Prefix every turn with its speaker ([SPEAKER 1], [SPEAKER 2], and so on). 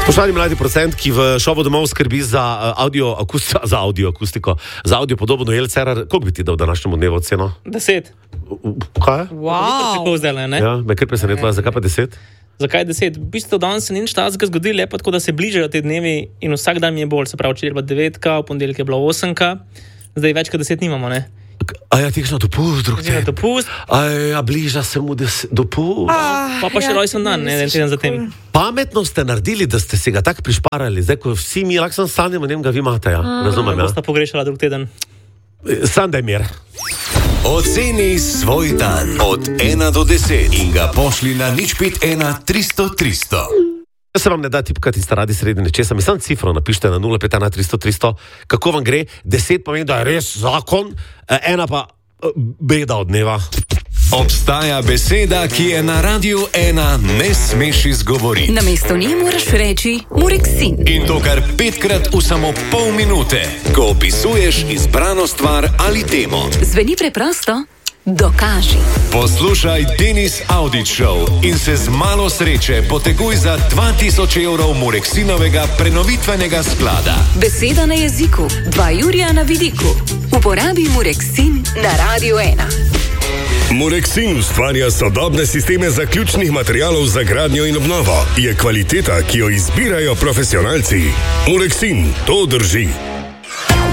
[SPEAKER 1] Spoštovani mladi producent, ki v šovu domov skrbi za audio akustiko, za audio podobo Noel Cerar, koliko bi ti dal današnjemu dnevu oceno?
[SPEAKER 2] 10.
[SPEAKER 1] Kaj?
[SPEAKER 2] Tako zdaj, ne?
[SPEAKER 1] Ja, me kar presenetilo, zakaj pa 10?
[SPEAKER 2] Zakaj 10? V bistvu danes se ni nič takega zgodilo, lepo tako, da se bližajo te dnevi in vsak dan mi je bolj, se pravi, včeraj je bila 9, v ponedeljek je bila 8, zdaj več kot 10 nimamo, ne?
[SPEAKER 1] A ja, ti greš na dopust, drug te.
[SPEAKER 2] Na dopust.
[SPEAKER 1] A ja, bliža se mu dopust.
[SPEAKER 2] Pa še rojsten dan, ne, en teden zatem.
[SPEAKER 1] Pametno ste naredili, da ste se ga tako prišparali, zdaj, ko vsi mi lahko sanjamo, ne vem, ga vi imate, ja. Razumem, ja.
[SPEAKER 2] Bosta pogrešala drug teden.
[SPEAKER 1] Sam daj mir.
[SPEAKER 3] Oceni svoj dan od 1 do 10 in ga pošli na 051 300 300.
[SPEAKER 1] Jaz se vam ne da tipkati, ste radi sredi nečesa, mi sam cifro napište na 051 300 300, kako vam gre, 10 pomeni, da je res zakon, 1 pa beda od dneva.
[SPEAKER 3] Obstaja beseda, ki je na Radiu 1 ne smeš izgovoriti.
[SPEAKER 4] Namesto nje moraš reči Mureksin.
[SPEAKER 3] In to kar 5krat v samo pol minute, ko opisuješ izbrano stvar ali temo.
[SPEAKER 4] Zveni preprosto? Dokaži.
[SPEAKER 3] Poslušaj Denis Audić Show in se z malo sreče poteguj za 2000 evrov Mureksinovega prenovitvenega sklada.
[SPEAKER 4] Beseda na jeziku, 2 jurja na vidiku. Uporabi Mureksin na Radiu 1.
[SPEAKER 5] Mureksin ustvarja sodobne sisteme zaključnih materialov za gradnjo in obnovo. Je kvaliteta, ki jo izbirajo profesionalci. Mureksin, to drži.